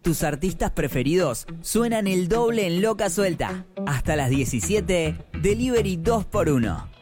Tus artistas preferidos suenan el doble en Loca Suelta. Hasta las 17, Delivery 2x1.